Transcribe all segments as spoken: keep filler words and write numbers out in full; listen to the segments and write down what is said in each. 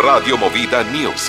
Radio Movida News.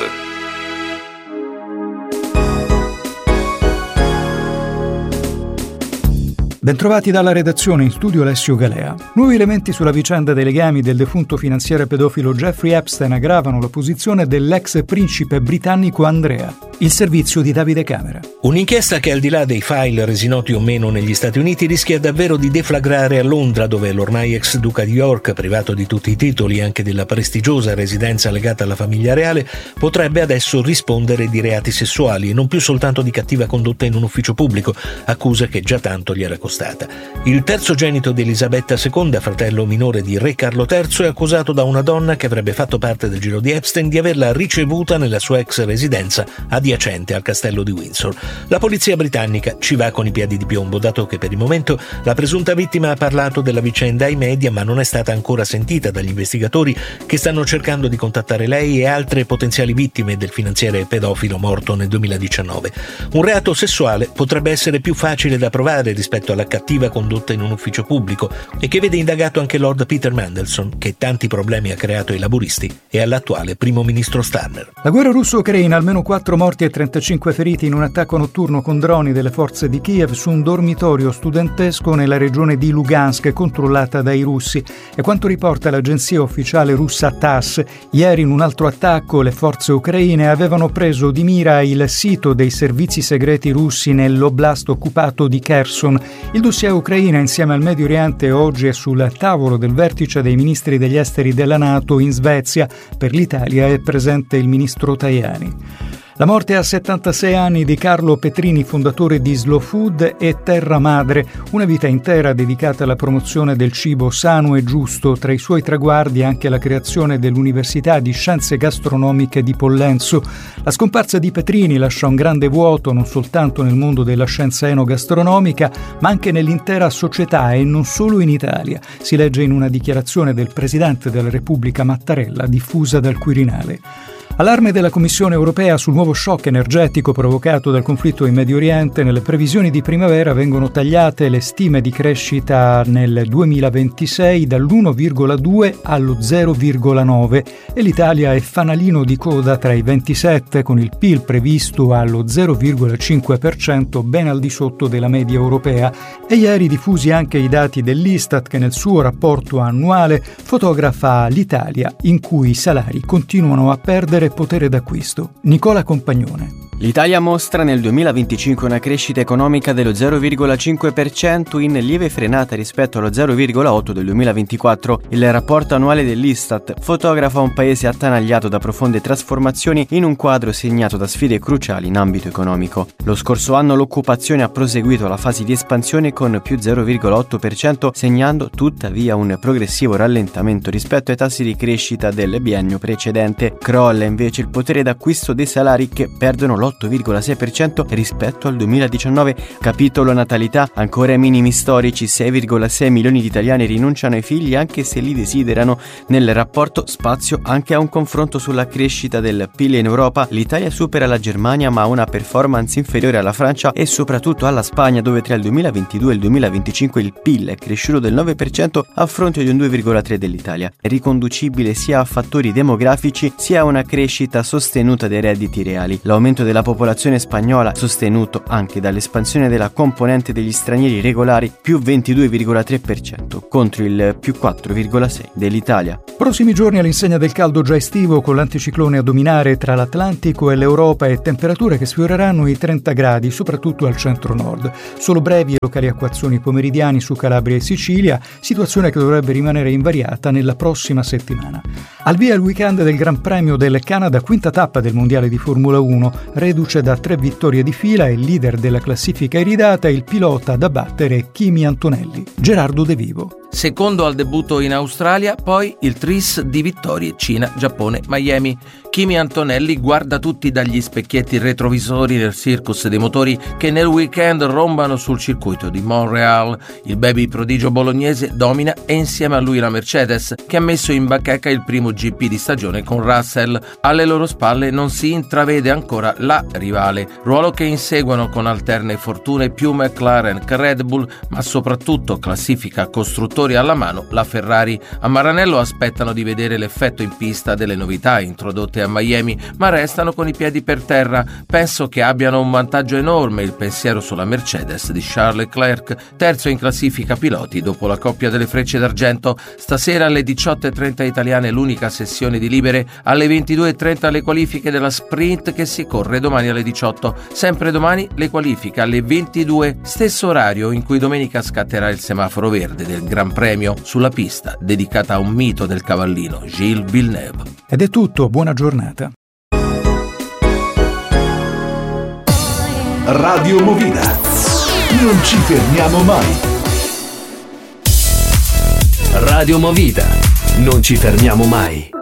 Bentrovati dalla redazione, in studio Alessio Galea. Nuovi elementi sulla vicenda dei legami del defunto finanziere pedofilo Jeffrey Epstein aggravano la posizione dell'ex principe britannico Andrea. Il servizio di Davide Camera. Un'inchiesta che, al di là dei file resi noti o meno negli Stati Uniti, rischia davvero di deflagrare a Londra, dove l'ormai ex duca di York, privato di tutti i titoli e anche della prestigiosa residenza legata alla famiglia reale, potrebbe adesso rispondere di reati sessuali e non più soltanto di cattiva condotta in un ufficio pubblico, accusa che già tanto gli era costata. Il terzogenito di Elisabetta seconda, fratello minore di re Carlo terzo, è accusato da una donna che avrebbe fatto parte del giro di Epstein di averla ricevuta nella sua ex residenza adiacente al castello di Windsor. La polizia britannica ci va con i piedi di piombo, dato che per il momento la presunta vittima ha parlato della vicenda ai media, ma non è stata ancora sentita dagli investigatori che stanno cercando di contattare lei e altre potenziali vittime del finanziere pedofilo morto nel duemiladiciannove. Un reato sessuale potrebbe essere più facile da provare rispetto alla cattiva condotta in un ufficio pubblico e che vede indagato anche Lord Peter Mandelson, che tanti problemi ha creato ai laburisti, e all'attuale primo ministro Starmer. La guerra russo-ucraina, almeno quattro morti e trentacinque feriti in un attacco notturno con droni delle forze di Kiev su un dormitorio studentesco nella regione di Lugansk controllata dai russi. E quanto riporta l'agenzia ufficiale russa TASS, ieri in un altro attacco le forze ucraine avevano preso di mira il sito dei servizi segreti russi nell'oblast occupato di Kherson. Il dossier Ucraina insieme al Medio Oriente oggi è sul tavolo del vertice dei ministri degli esteri della NATO in Svezia. Per l'Italia è presente il ministro Tajani. La morte a settantasei anni di Carlo Petrini, fondatore di Slow Food e Terra Madre, una vita intera dedicata alla promozione del cibo sano e giusto, tra i suoi traguardi anche la creazione dell'Università di Scienze Gastronomiche di Pollenzo. La scomparsa di Petrini lascia un grande vuoto non soltanto nel mondo della scienza enogastronomica, ma anche nell'intera società e non solo in Italia, si legge in una dichiarazione del Presidente della Repubblica Mattarella diffusa dal Quirinale. Allarme della Commissione europea sul nuovo shock energetico provocato dal conflitto in Medio Oriente. Nelle previsioni di primavera vengono tagliate le stime di crescita nel duemilaventisei dall'uno virgola due allo zero virgola nove e l'Italia è fanalino di coda tra i ventisette, con il P I L previsto allo zero virgola cinque per cento, ben al di sotto della media europea. E ieri diffusi anche i dati dell'Istat, che nel suo rapporto annuale fotografa l'Italia in cui i salari continuano a perdere potere d'acquisto. Nicola Compagnone. L'Italia mostra nel duemilaventicinque una crescita economica dello zero virgola cinque per cento, in lieve frenata rispetto allo zero virgola otto del duemilaventiquattro. Il rapporto annuale dell'Istat fotografa un paese attanagliato da profonde trasformazioni in un quadro segnato da sfide cruciali in ambito economico. Lo scorso anno l'occupazione ha proseguito la fase di espansione con più zero virgola otto per cento, segnando tuttavia un progressivo rallentamento rispetto ai tassi di crescita del biennio precedente. Crolla invece il potere d'acquisto dei salari, che perdono l'otto virgola sei per cento rispetto al duemiladiciannove. Capitolo natalità, ancora ai minimi storici, sei virgola sei milioni di italiani rinunciano ai figli anche se li desiderano. Nel rapporto spazio anche a un confronto sulla crescita del P I L in Europa. L'Italia supera la Germania ma ha una performance inferiore alla Francia e soprattutto alla Spagna, dove tra il duemilaventidue e il duemilaventicinque il P I L è cresciuto del nove per cento a fronte di un due virgola tre dell'Italia. È riconducibile sia a fattori demografici sia a una crescita sostenuta dei redditi reali. L'aumento della popolazione spagnola, sostenuto anche dall'espansione della componente degli stranieri regolari, più ventidue virgola tre per cento contro il più quattro virgola sei per cento dell'Italia. Prossimi giorni all'insegna del caldo già estivo, con l'anticiclone a dominare tra l'Atlantico e l'Europa e temperature che sfioreranno i trenta gradi, soprattutto al centro-nord. Solo brevi e locali acquazzoni pomeridiani su Calabria e Sicilia, situazione che dovrebbe rimanere invariata nella prossima settimana. Al via il weekend del Gran Premio del Canada, quinta tappa del Mondiale di Formula uno, reduce da tre vittorie di fila e il leader della classifica iridata, il pilota da battere Kimi Antonelli. Gerardo De Vivo. Secondo al debutto in Australia, poi il tris di vittorie Cina, Giappone, Miami. Kimi Antonelli guarda tutti dagli specchietti retrovisori del circus dei motori che nel weekend rombano sul circuito di Montreal. Il baby prodigio bolognese domina e insieme a lui la Mercedes, che ha messo in bacheca il primo G P di stagione con Russell. Alle loro spalle non si intravede ancora la rivale, ruolo che inseguono con alterne fortune più McLaren che Red Bull, ma soprattutto classifica costruttori motori alla mano la Ferrari. A Maranello aspettano di vedere l'effetto in pista delle novità introdotte a Miami, ma restano con i piedi per terra. Penso che abbiano un vantaggio enorme, il pensiero sulla Mercedes di Charles Leclerc, terzo in classifica piloti dopo la coppia delle Frecce d'Argento. Stasera alle diciotto e trenta italiane l'unica sessione di libere, alle ventidue e trenta le qualifiche della sprint che si corre domani alle diciotto. Sempre domani le qualifiche alle ventidue, stesso orario in cui domenica scatterà il semaforo verde del Gran Premio sulla pista dedicata a un mito del cavallino, Gilles Villeneuve. Ed è tutto, buona giornata. Radio Movida. Non ci fermiamo mai. Radio Movida. Non ci fermiamo mai.